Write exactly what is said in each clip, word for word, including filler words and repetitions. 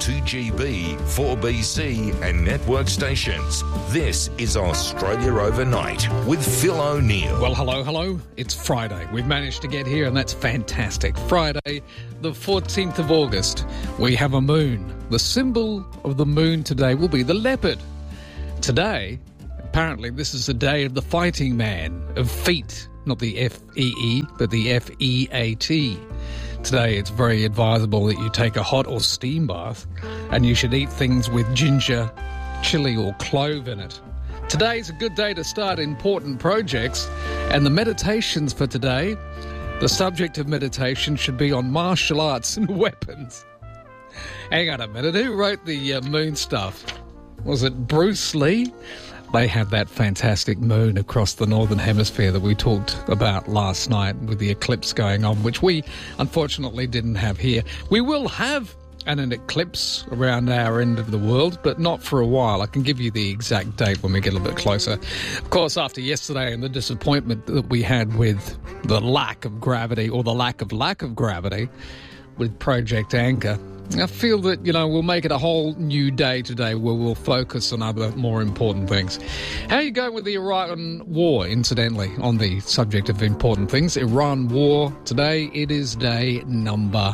two G B, four B C and network stations. This is Australia Overnight with Phil O'Neill. Well, hello, hello. It's Friday. We've managed to get here and that's fantastic. Friday, the fourteenth of August. We have a moon. The symbol of the moon today will be the leopard. Today, apparently this is the day of the fighting man, of feet. Not the F E E, but the F E A T. Today it's very advisable that you take a hot or steam bath and you should eat things with ginger, chili or clove in it. Today's a good day to start important projects, and the meditations for today, the subject of meditation should be on martial arts and weapons. Hang on a minute, who wrote the uh, moon stuff? Was it Bruce Lee? They had that fantastic moon across the northern hemisphere that we talked about last night with the eclipse going on, which we unfortunately didn't have here. We will have an, an eclipse around our end of the world, but not for a while. I can give you the exact date when we get a little bit closer. Of course, after yesterday and the disappointment that we had with the lack of gravity, or the lack of lack of gravity with Project Anchor, I feel that, you know, we'll make it a whole new day today where we'll focus on other more important things. How are you going with the Iran war, incidentally, on the subject of important things? Iran war today, it is day number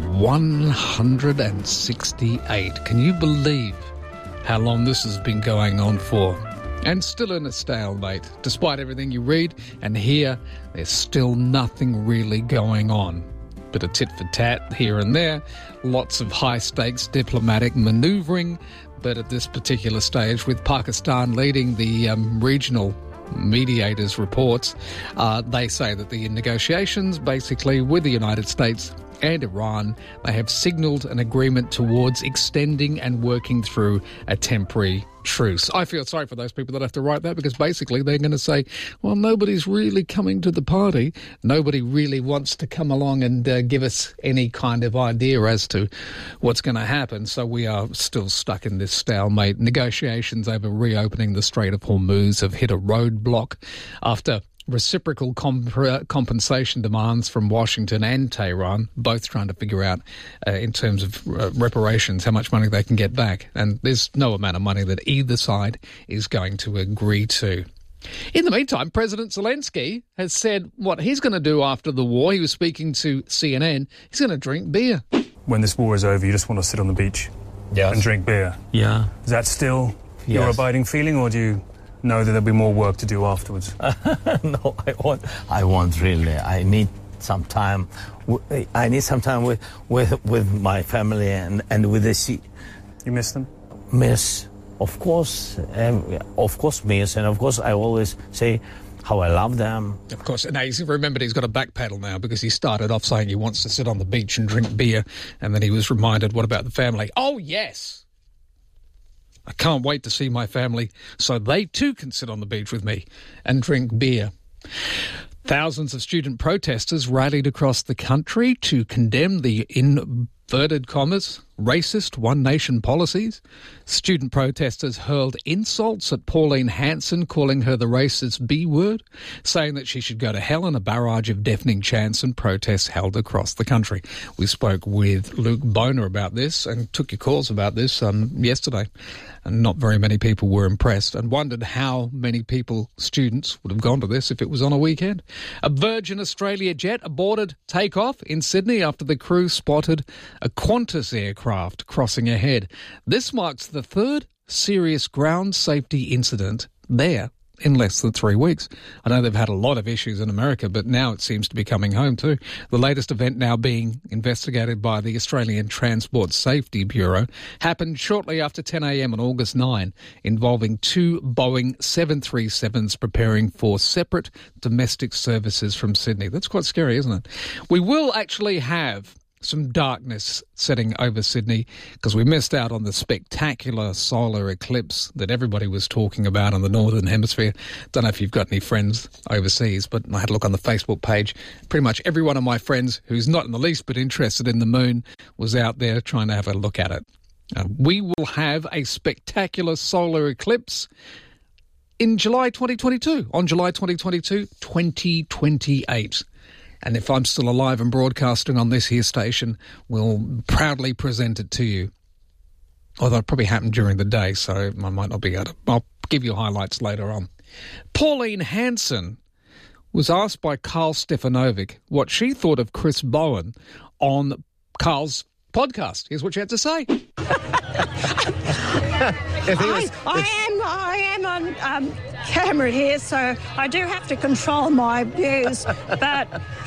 one hundred sixty-eight. Can you believe how long this has been going on for? And still in a stalemate. Despite everything you read and hear, there's still nothing really going on. Bit of tit for tat here and there, lots of high-stakes diplomatic manoeuvring, but at this particular stage, with Pakistan leading the um, regional mediators' reports, uh, they say that the negotiations, basically with the United States and Iran, they have signalled an agreement towards extending and working through a temporary truce. I feel sorry for those people that have to write that, because basically they're going to say, well, nobody's really coming to the party. Nobody really wants to come along and uh, give us any kind of idea as to what's going to happen. So we are still stuck in this stalemate. Negotiations over reopening the Strait of Hormuz have hit a roadblock after reciprocal comp- compensation demands from Washington and Tehran, both trying to figure out, uh, in terms of uh, reparations, how much money they can get back. And there's no amount of money that either side is going to agree to. In the meantime, President Zelensky has said what he's going to do after the war. He was speaking to C N N. He's going to drink beer. When this war is over, you just want to sit on the beach yes. and drink beer. Yeah. Is that still yes. your abiding feeling, or do you know that there'll be more work to do afterwards? No, I want. I want really. I need some time. I need some time with with with my family and and with the sea. You miss them? Miss, of course, um, of course, miss, and of course, I always say how I love them. Of course, and he's remembered he's got a back pedal now, because he started off saying he wants to sit on the beach and drink beer, and then he was reminded, what about the family? Oh yes. I can't wait to see my family so they too can sit on the beach with me and drink beer. Thousands of student protesters rallied across the country to condemn the inverted commas racist One Nation policies. Student protesters hurled insults at Pauline Hanson, calling her the racist B word, saying that she should go to hell, in a barrage of deafening chants and protests held across the country. We spoke with Luke Boner about this and took your calls about this um, yesterday. And not very many people were impressed, and wondered how many people, students, would have gone to this if it was on a weekend. A Virgin Australia jet aborted takeoff in Sydney after the crew spotted a Qantas aircraft crossing ahead. This marks the third serious ground safety incident there in less than three weeks. I know they've had a lot of issues in America, but now it seems to be coming home too. The latest event, now being investigated by the Australian Transport Safety Bureau, happened shortly after ten a.m. on August ninth, involving two Boeing seven thirty-sevens preparing for separate domestic services from Sydney. That's quite scary, isn't it? We will actually have some darkness setting over Sydney because we missed out on the spectacular solar eclipse that everybody was talking about in the Northern Hemisphere. Don't know if you've got any friends overseas, but I had a look on the Facebook page. Pretty much every one of my friends who's not in the least bit interested in the moon was out there trying to have a look at it. Uh, we will have a spectacular solar eclipse in July twenty twenty-two, on July twenty twenty-two, twenty twenty-eight. And if I'm still alive and broadcasting on this here station, we'll proudly present it to you. Although it probably happened during the day, so I might not be able to. I'll give you highlights later on. Pauline Hanson was asked by Carl Stefanovic what she thought of Chris Bowen on Carl's podcast. Here's what she had to say. I, I am I am on um, camera here, so I do have to control my views. But